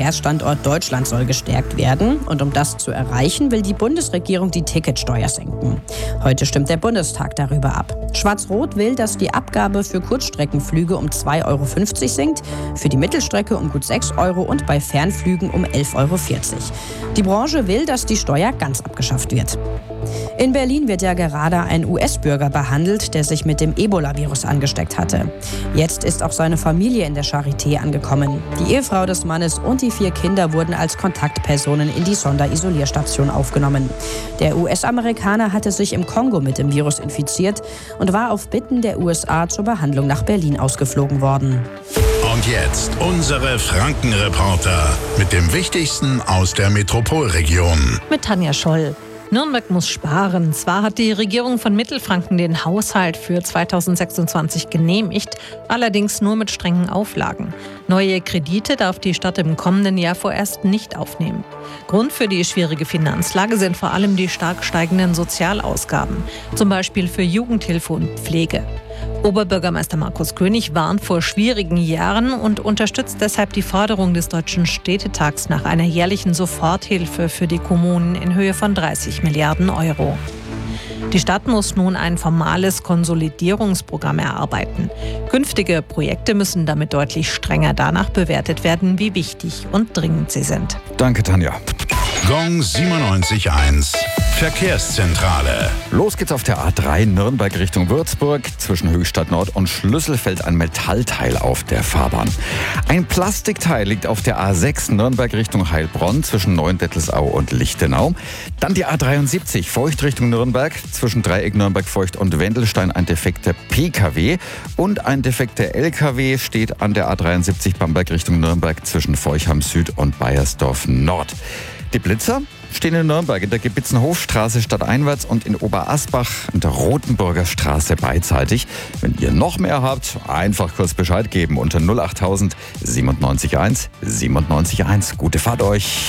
Verkehrsstandort Deutschland soll gestärkt werden. Und um das zu erreichen, will die Bundesregierung die Ticketsteuer senken. Heute stimmt der Bundestag darüber ab. Schwarz-Rot will, dass die Abgabe für Kurzstreckenflüge um 2,50 Euro sinkt, für die Mittelstrecke um gut 6 Euro und bei Fernflügen um 11,40 Euro. Die Branche will, dass die Steuer ganz abgeschafft wird. In Berlin wird ja gerade ein US-Bürger behandelt, der sich mit dem Ebola-Virus angesteckt hatte. Jetzt ist auch seine Familie in der Charité angekommen. Die Ehefrau des Mannes und die 4 Kinder wurden als Kontaktpersonen in die Sonderisolierstation aufgenommen. Der US-Amerikaner hatte sich im Kongo mit dem Virus infiziert und war auf Bitten der USA zur Behandlung nach Berlin ausgeflogen worden. Und jetzt unsere Franken-Reporter mit dem Wichtigsten aus der Metropolregion. Mit Tanja Scholl. Nürnberg muss sparen. Zwar hat die Regierung von Mittelfranken den Haushalt für 2026 genehmigt, allerdings nur mit strengen Auflagen. Neue Kredite darf die Stadt im kommenden Jahr vorerst nicht aufnehmen. Grund für die schwierige Finanzlage sind vor allem die stark steigenden Sozialausgaben, zum Beispiel für Jugendhilfe und Pflege. Oberbürgermeister Markus König warnt vor schwierigen Jahren und unterstützt deshalb die Forderung des Deutschen Städtetags nach einer jährlichen Soforthilfe für die Kommunen in Höhe von 30 Milliarden Euro. Die Stadt muss nun ein formales Konsolidierungsprogramm erarbeiten. Künftige Projekte müssen damit deutlich strenger danach bewertet werden, wie wichtig und dringend sie sind. Danke, Tanja. Gong 97.1 Verkehrszentrale. Los geht's auf der A3 Nürnberg Richtung Würzburg. Zwischen Höchstadt Nord und Schlüssel fällt ein Metallteil auf der Fahrbahn. Ein Plastikteil liegt auf der A6 Nürnberg Richtung Heilbronn zwischen Neuendettelsau und Lichtenau. Dann die A73 Feucht Richtung Nürnberg. Zwischen Dreieck Nürnberg-Feucht und Wendelstein ein defekter PKW. Und ein defekter LKW steht an der A73 Bamberg Richtung Nürnberg zwischen Feuchheim Süd und Baiersdorf Nord. Die Blitzer stehen in Nürnberg in der Gebitzenhofstraße stadteinwärts und in Oberasbach in der Rotenburger Straße beidseitig. Wenn ihr noch mehr habt, einfach kurz Bescheid geben unter 08000 97 1. Gute Fahrt euch!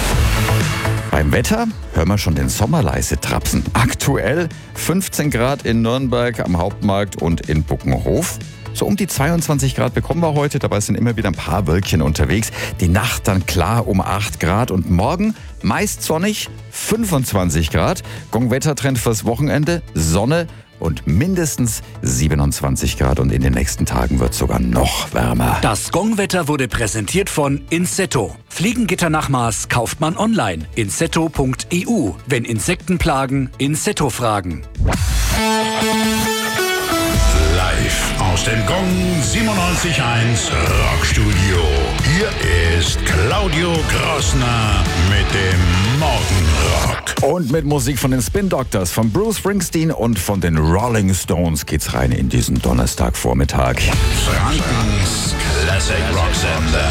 Beim Wetter hören wir schon den Sommer leise trapsen. Aktuell 15 Grad in Nürnberg am Hauptmarkt und in Buckenhof. So um die 22 Grad bekommen wir heute, dabei sind immer wieder ein paar Wölkchen unterwegs. Die Nacht dann klar um 8 Grad und morgen meist sonnig, 25 Grad. Gong-Wettertrend fürs Wochenende, Sonne und mindestens 27 Grad und in den nächsten Tagen wird es sogar noch wärmer. Das Gong-Wetter wurde präsentiert von Insetto. Fliegengitternachmaß kauft man online. Insetto.eu. Wenn Insekten plagen, Insetto fragen. Live aus dem Gong 97.1 Rockstudio. Hier ist Claudio Grossner mit dem Morgenrock. Und mit Musik von den Spin Doctors, von Bruce Springsteen und von den Rolling Stones geht's rein in diesen Donnerstagvormittag. Frankens Classic Rock Sender.